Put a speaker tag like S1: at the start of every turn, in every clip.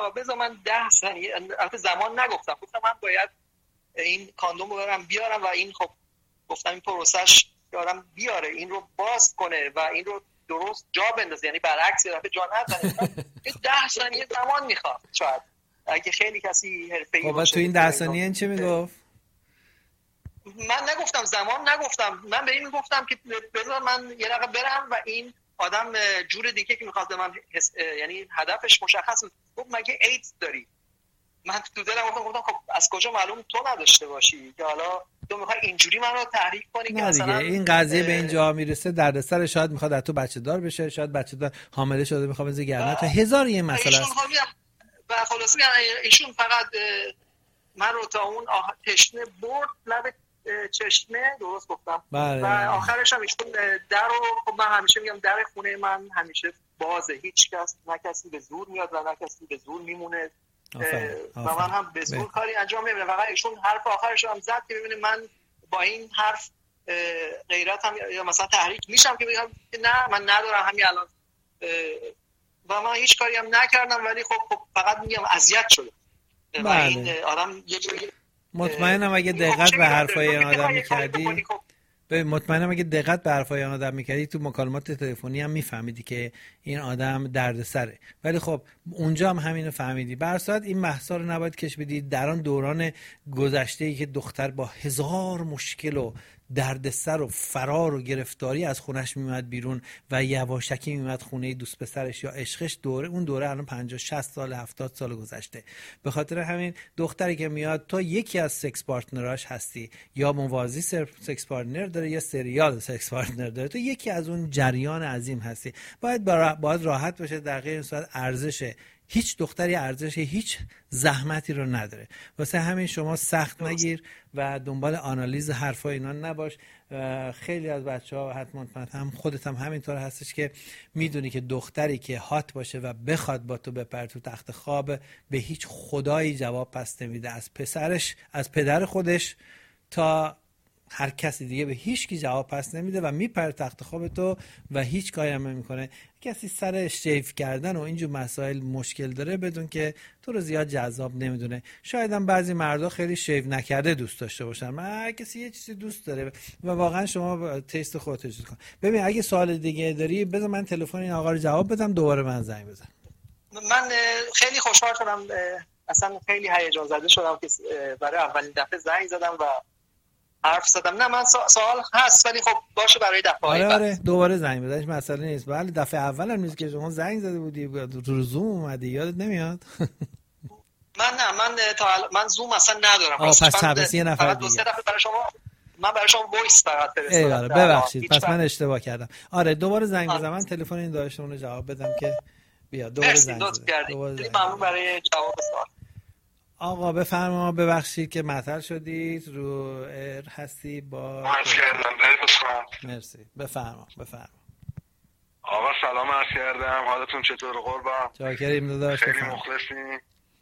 S1: آقا بذار من 10 ثانیه، البته زمان نگفتم، گفتم من باید این کاندوم رو برم بیارم و این خب گفتم این پروسش دارم بیاره این رو باز کنه و این رو درست جا بندازه، یعنی برعکس طرف جا نزنه. 10 ثانیه زمان میخواد شاید اگه خیلی کسی حرفه‌ای باشه.
S2: خب تو این 10 ثانیه این چی میگفت؟
S1: من نگفتم زمان نگفتم، من به این میگفتم که بذار من یه دقیقه برم و این آدم جور دیگه که میخواد من یعنی هدفش مشخص بود. مگه ایدز داری؟ من تو دلم گفتم خب از کجا معلوم تو نداشته باشی که حالا تو میخوای اینجوری منو تحریک کنی که مثلا
S2: این قضیه به اینجا میرسه دردسر شاید میخواد از تو بچه دار بشه، شاید بچه دار حامله شده میخواد بزنه گردن تا هزار یه مسئله است.
S1: و خلاصه ایشون فقط من رو تا اون تشنه برد لب چشمه، درست گفتم.
S2: بله.
S1: و آخرش هم ایشون در رو، خب من همیشه میگم در خونه من همیشه بازه، هیچ کس نه کسی به زور میاد و نه کسی به زور میمونه و من هم به زور کاری انجام نمیدم. فقط ایشون حرف آخرش هم زد که ببینید من با این حرف غیرتم یا مثلا تحریک میشم که بگم نه من ندارم همین الان و من هیچ کاری هم نکردم، ولی خب فقط میگم اذیت شده. و این آدم یه جوری
S2: مطمئنم اگه دقت به حرفای این آدم می‌کردی، مطمئنم اگه دقت به حرفای آن آدم می‌کردی تو مکالمات تلفنی هم می‌فهمیدی که این آدم دردسره، ولی خب اونجا هم همینو فهمیدی. به هر صورت این بحثا رو نباید کش بدید در آن دوران گذشته‌ای که دختر با هزار مشکل و دردسر و فرار و گرفتاری از خونش میومد بیرون و یواشکی میومد خونه دوست پسرش یا عشقش، اون دوره الان 50 60 سال 70 سال گذشته. به خاطر همین دختری که میاد تو یکی از سکس پارتنراش هستی، یا موازی سکس پارتنر داره یا سریال سکس پارتنر داره، تو یکی از اون جریان عظیم هستی. باید راحت باشه. در غیر این صورت ارزش هیچ دختری ارزش هیچ زحمتی رو نداره. واسه همین شما سخت نگیر و دنبال آنالیز حرفا اینا نباش. خیلی از بچه‌ها حتما هم خودت هم همینطور هستش که میدونی که دختری که هات باشه و بخواد با تو بپره تو تخت خواب به هیچ خدایی جواب پس نمیده، از پسرش، از پدر خودش تا هر کسی دیگه به هیچ کی جواب پس نمیده و میپره تخت خواب تو و هیچ کاری هم نمیکنه. کسی سر شیف کردن و اینجور مسائل مشکل داره بدون که تو رو زیاد جذاب نمیدونه. شاید هم بعضی مردا خیلی شیف نکرده دوست داشته باشن، من کسی یه چیزی دوست داره و واقعا شما تست خودت چیز کن. ببین اگه سوال دیگه داری بذار من تلفن این آقا رو جواب بدم، دوباره من زنگ بزن.
S1: من خیلی خوشحال شدم، اصلا خیلی هیجان زده شدم که برای اولین دفعه زنگ زدم و حرف زدم. نه من سوال هست ولی خب باشه برای دفعه بعد.
S2: آره دوباره زنگ بزنش مسئله نیست. ولی دفعه اول هم نیست که شما زنگ زده بودی تو زوم اومدی، یادت نمیاد؟
S1: من زوم اصلا ندارم.
S2: پس چبسی یه نفر دیگه.
S1: دو سه دفعه برای شما من برای شما وایس فقط فرستادم.
S2: ببخشید پس من اشتباه کردم. آره دوباره زنگ بزن، من تلفن این داشتم رو جواب بدم که بیا دوباره زنگ بزن.
S1: خیلی ممنون برای جواب سوال.
S2: آقا بفرما. ببخشید که معطل شدید، رو ایر هستی با مرسی. بفرما.
S3: آقا سلام عرض کردم، حالتون چطور قربان؟
S2: چاکریم داداش،
S3: خیلی مخلصیم.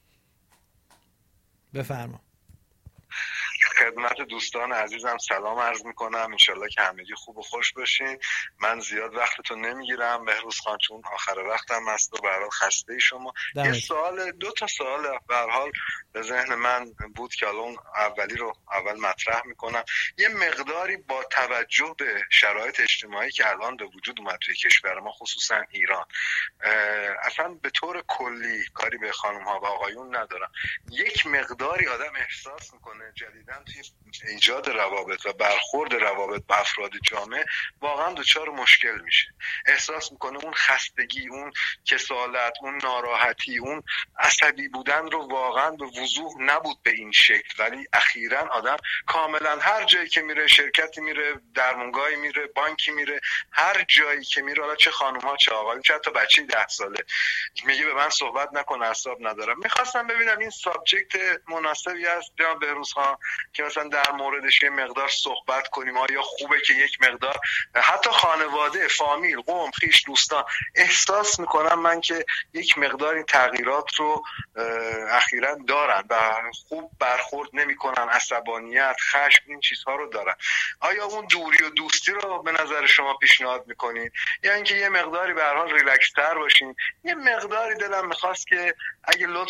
S2: بفرما.
S3: خدمت دوستان عزیزم سلام عرض میکنم، انشالله که همگی خوب و خوش باشین. من زیاد وقتتون نمیگیرم بهروز خان، چون آخر وقتم هست و به هر حال خسته شما. یه سوال، 2 تا سوال به هر حال به ذهن من بود که الان اولی رو اول مطرح میکنم. یه مقداری با توجه به شرایط اجتماعی که الان به وجود اومد توی کشور ما خصوصا ایران، اصلا به طور کلی کاری به خانم ها و آقایون ندارم، یک مقداری آدم احساس میکنه جدیداً توی ایجاد روابط و برخورد روابط با افراد جامعه واقعا دچار مشکل میشه. احساس میکنه اون خستگی، اون کسالت، اون ناراحتی، اون عصبی بودن رو واقعا به وضوح نبود به این شکل، ولی اخیراً آدم کاملا هر جایی که میره، شرکتی میره، درمونگاهی میره، بانکی میره، هر جایی که میره، حالا چه خانم‌ها چه آقایون، چه حتی بچه 10 ساله میگه به من صحبت نکن اعصاب ندارم. میخواستم ببینم این سابجکت مناسبی است جناب بهروز خان که مثلا در موردش یه مقدار صحبت کنیم؟ آیا خوبه که یک مقدار حتی خانواده، فامیل، قوم، خویش، دوستان احساس میکنم من که یک مقدار این تغییرات رو اخیراً دارن و خوب برخورد نمیکنن، عصبانیت، خشم، این چیزها رو دارن. آیا اون دوری و دوستی رو به نظر شما پیشنهاد میکنین یا اینکه یه مقداری به هر حال ریلکس تر باشین؟ یه مقداری دلم میخواست که اگه لطف